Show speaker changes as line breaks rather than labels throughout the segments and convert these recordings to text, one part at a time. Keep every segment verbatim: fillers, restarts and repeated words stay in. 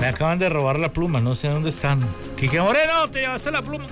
Me acaban de robar la pluma, no sé dónde están. Quique Moreno, te llevaste la pluma.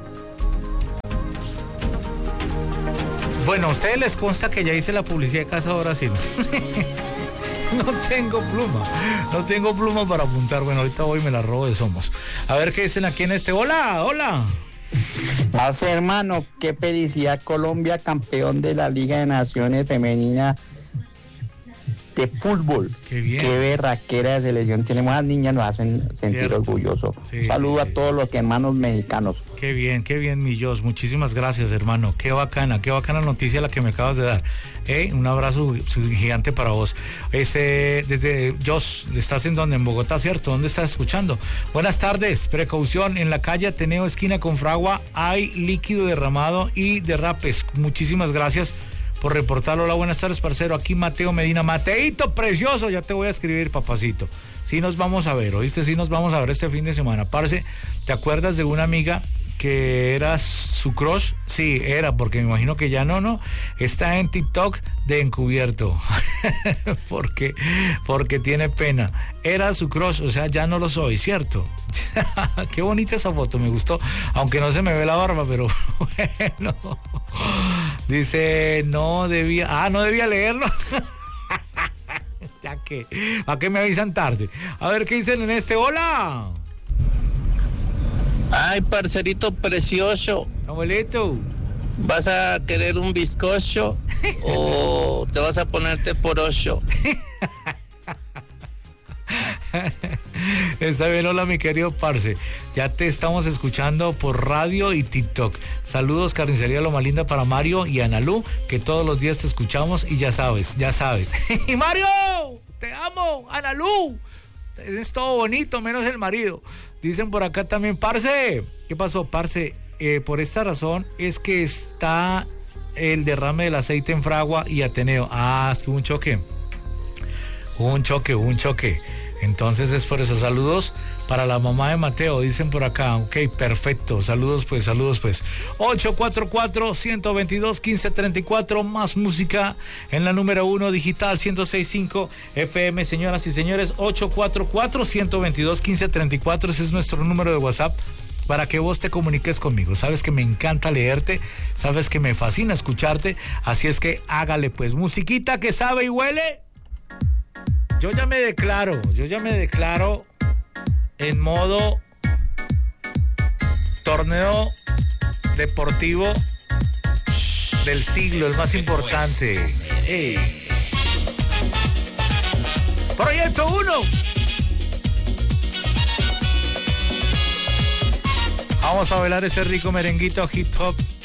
Bueno, a ustedes les consta que ya hice la publicidad de Casa Brasil. No tengo pluma, no tengo pluma para apuntar. Bueno, ahorita voy y me la robo de Somos. A ver qué dicen aquí en este. Hola, hola.
Hace, hermano, qué felicidad. Colombia campeón de la Liga de Naciones Femenina de fútbol.
Qué bien.
Qué berraquera de selección tenemos. Las niñas nos hacen sentir
Cierto.
orgullosos.
Sí,
Saludo
sí,
a todos los hermanos mexicanos.
Qué bien, qué bien, mi Jos. Muchísimas gracias, hermano. Qué bacana, qué bacana noticia la que me acabas de dar. ¿Eh? Un abrazo gigante para vos. Este, desde Jos, ¿estás en dónde? En Bogotá, ¿cierto? ¿Dónde estás escuchando? Buenas tardes. Precaución, en la calle Ateneo, esquina con Fragua, hay líquido derramado y derrapes. Muchísimas gracias por reportarlo. Hola, buenas tardes, parcero. Aquí Mateo Medina. Mateito, precioso. Ya te voy a escribir, papacito. Sí nos vamos a ver, ¿oíste? Sí nos vamos a ver este fin de semana. Parce, ¿te acuerdas de una amiga que era su crush? Sí, era, porque me imagino que ya no, ¿no? Está en TikTok de encubierto. porque, porque tiene pena. Era su crush, o sea, ya no lo soy, ¿cierto? Qué bonita esa foto, me gustó. Aunque no se me ve la barba, pero bueno. Dice, no debía... Ah, no debía leerlo. Ya que... ¿A qué me avisan tarde? A ver, ¿qué dicen en este? ¡Hola!
Ay, parcerito precioso.
Abuelito.
¿Vas a querer un bizcocho o te vas a ponerte por ocho?
Está bien, hola mi querido parce. Ya te estamos escuchando por radio y TikTok. Saludos, Carnicería Loma Linda para Mario y Analú, que todos los días te escuchamos y ya sabes, ya sabes. ¡Y Mario! ¡Te amo! ¡Analú! Es todo bonito, menos el marido. Dicen por acá también, parce. ¿Qué pasó, parce? Eh, por esta razón es que está el derrame del aceite en Fragua y Ateneo. Ah, es que hubo un choque. Hubo un choque, hubo un choque. Entonces es por eso. Saludos para la mamá de Mateo, dicen por acá. Ok, perfecto. Saludos pues, saludos pues. ocho cuatro cuatro, uno dos dos, uno cinco tres cuatro. Más música en la número uno digital ciento seis punto cinco F M, señoras y señores. ocho cuatro cuatro, uno dos dos, uno cinco tres cuatro. Ese es nuestro número de WhatsApp para que vos te comuniques conmigo. Sabes que me encanta leerte, sabes que me fascina escucharte, así es que hágale pues. Musiquita que sabe y huele. Yo ya me declaro, yo ya me declaro en modo torneo deportivo del siglo, el más importante. Hey. Proyecto uno. Vamos a bailar ese rico merenguito hip hop